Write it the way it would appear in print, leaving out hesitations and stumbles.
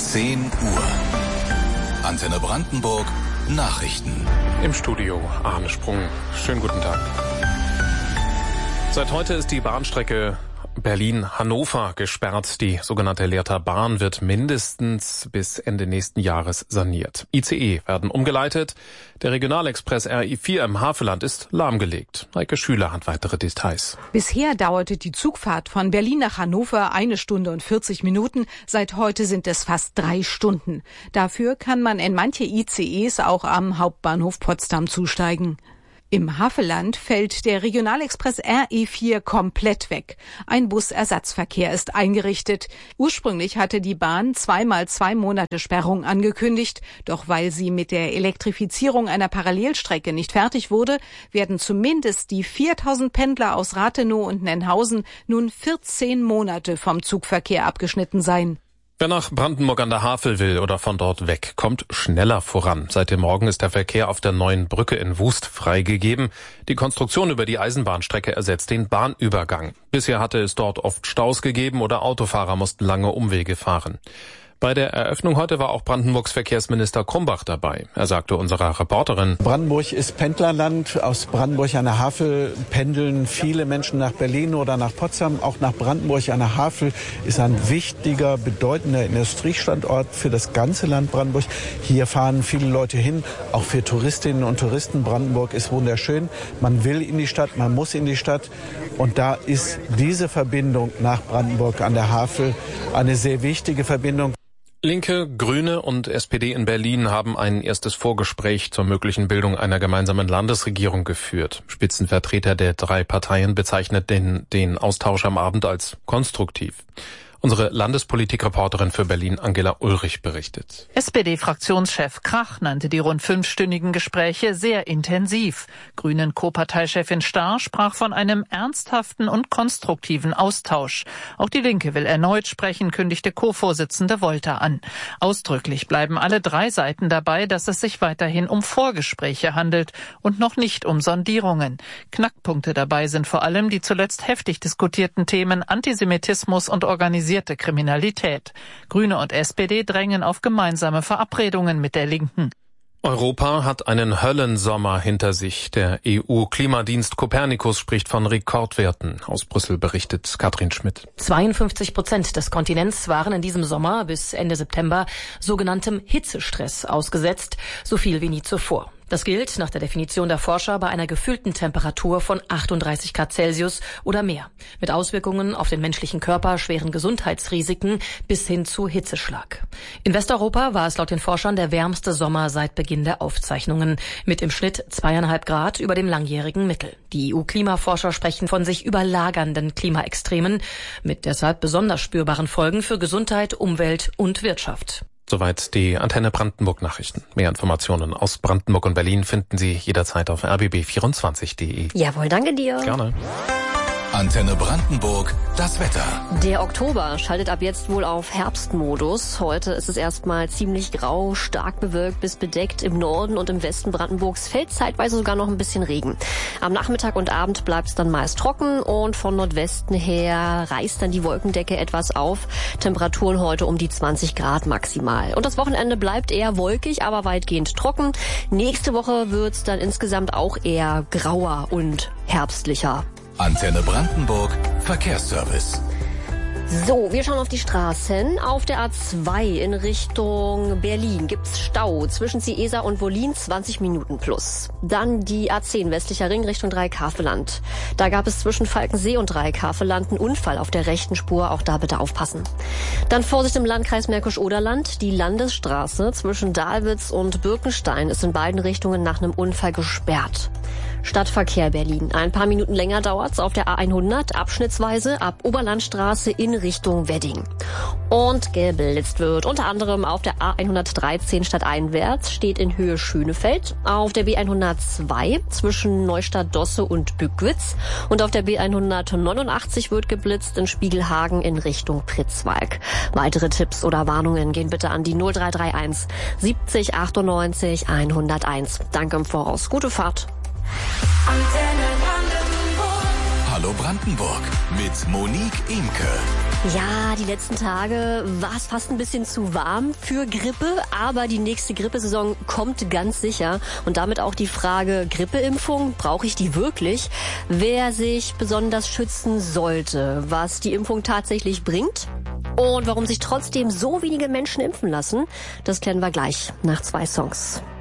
10 Uhr. Antenne Brandenburg Nachrichten. Im Studio Arne Sprung. Schönen guten Tag. Seit heute ist die Bahnstrecke Berlin-Hannover gesperrt. Die sogenannte Lehrter Bahn wird mindestens bis Ende nächsten Jahres saniert. ICE werden umgeleitet. Der Regionalexpress RE4 im Havelland ist lahmgelegt. Heike Schüler hat weitere Details. Bisher dauerte die Zugfahrt von Berlin nach Hannover 1 Stunde und 40 Minuten. Seit heute sind es fast 3 Stunden. Dafür kann man in manche ICEs auch am Hauptbahnhof Potsdam zusteigen. Im Havelland fällt der Regionalexpress RE4 komplett weg. Ein Busersatzverkehr ist eingerichtet. Ursprünglich hatte die Bahn 2x2 Monate Sperrung angekündigt. Doch weil sie mit der Elektrifizierung einer Parallelstrecke nicht fertig wurde, werden zumindest die 4000 Pendler aus Rathenow und Nennhausen nun 14 Monate vom Zugverkehr abgeschnitten sein. Wer nach Brandenburg an der Havel will oder von dort weg, kommt schneller voran. Seit dem Morgen ist der Verkehr auf der neuen Brücke in Wust freigegeben. Die Konstruktion über die Eisenbahnstrecke ersetzt den Bahnübergang. Bisher hatte es dort oft Staus gegeben oder Autofahrer mussten lange Umwege fahren. Bei der Eröffnung heute war auch Brandenburgs Verkehrsminister Krumbach dabei. Er sagte unserer Reporterin: Brandenburg ist Pendlerland. Aus Brandenburg an der Havel pendeln viele Menschen nach Berlin oder nach Potsdam. Auch nach Brandenburg an der Havel ist ein wichtiger, bedeutender Industriestandort für das ganze Land Brandenburg. Hier fahren viele Leute hin, auch für Touristinnen und Touristen. Brandenburg ist wunderschön. Man will in die Stadt, man muss in die Stadt. Und da ist diese Verbindung nach Brandenburg an der Havel eine sehr wichtige Verbindung. Linke, Grüne und SPD in Berlin haben ein erstes Vorgespräch zur möglichen Bildung einer gemeinsamen Landesregierung geführt. Spitzenvertreter der 3 Parteien bezeichneten den Austausch am Abend als konstruktiv. Unsere Landespolitikreporterin für Berlin, Angela Ulrich, berichtet. SPD-Fraktionschef Krach nannte die rund 5-stündigen Gespräche sehr intensiv. Grünen Co-Parteichefin Starr sprach von einem ernsthaften und konstruktiven Austausch. Auch die Linke will erneut sprechen, kündigte Co-Vorsitzende Wolter an. Ausdrücklich bleiben alle 3 Seiten dabei, dass es sich weiterhin um Vorgespräche handelt und noch nicht um Sondierungen. Knackpunkte dabei sind vor allem die zuletzt heftig diskutierten Themen Antisemitismus und organisierte Kriminalität. Grüne und SPD drängen auf gemeinsame Verabredungen mit der Linken. Europa hat einen Höllensommer hinter sich. Der EU-Klimadienst Copernicus spricht von Rekordwerten. Aus Brüssel berichtet Katrin Schmidt. 52% des Kontinents waren in diesem Sommer bis Ende September sogenanntem Hitzestress ausgesetzt, so viel wie nie zuvor. Das gilt nach der Definition der Forscher bei einer gefühlten Temperatur von 38 Grad Celsius oder mehr, mit Auswirkungen auf den menschlichen Körper, schweren Gesundheitsrisiken bis hin zu Hitzeschlag. In Westeuropa war es laut den Forschern der wärmste Sommer seit Beginn der Aufzeichnungen, mit im Schnitt 2,5 Grad über dem langjährigen Mittel. Die EU-Klimaforscher sprechen von sich überlagernden Klimaextremen mit deshalb besonders spürbaren Folgen für Gesundheit, Umwelt und Wirtschaft. Soweit die Antenne Brandenburg Nachrichten. Mehr Informationen aus Brandenburg und Berlin finden Sie jederzeit auf rbb24.de. Jawohl, danke dir. Gerne. Antenne Brandenburg, das Wetter. Der Oktober schaltet ab jetzt wohl auf Herbstmodus. Heute ist es erstmal ziemlich grau, stark bewölkt bis bedeckt. Im Norden und im Westen Brandenburgs fällt zeitweise sogar noch ein bisschen Regen. Am Nachmittag und Abend bleibt es dann meist trocken und von Nordwesten her reißt dann die Wolkendecke etwas auf. Temperaturen heute um die 20 Grad maximal. Und das Wochenende bleibt eher wolkig, aber weitgehend trocken. Nächste Woche wird es dann insgesamt auch eher grauer und herbstlicher. Antenne Brandenburg Verkehrsservice. So, wir schauen auf die Straßen. Auf der A2 in Richtung Berlin gibt's Stau zwischen Ciesa und Wollin, 20 Minuten plus. Dann die A10 westlicher Ring Richtung Dreieckhaveland. Da gab es zwischen Falkensee und Dreieckhaveland einen Unfall auf der rechten Spur. Auch da bitte aufpassen. Dann Vorsicht im Landkreis Märkisch-Oderland. Die Landesstraße zwischen Dahlwitz und Birkenstein ist in beiden Richtungen nach einem Unfall gesperrt. Stadtverkehr Berlin. Ein paar Minuten länger dauert's auf der A100, abschnittsweise ab Oberlandstraße in Richtung Wedding. Und geblitzt wird unter anderem auf der A113 stadteinwärts, steht in Höhe Schönefeld, auf der B102 zwischen Neustadt-Dosse und Bückwitz und auf der B189 wird geblitzt in Spiegelhagen in Richtung Pritzwalk. Weitere Tipps oder Warnungen gehen bitte an die 0331 70 98 101. Danke im Voraus. Gute Fahrt. Hallo Brandenburg mit Monique Imke. Ja, die letzten Tage war es fast ein bisschen zu warm für Grippe, aber die nächste Grippesaison kommt ganz sicher. Und damit auch die Frage, Grippeimpfung, brauche ich die wirklich? Wer sich besonders schützen sollte, was die Impfung tatsächlich bringt und warum sich trotzdem so wenige Menschen impfen lassen, das klären wir gleich nach 2 Songs.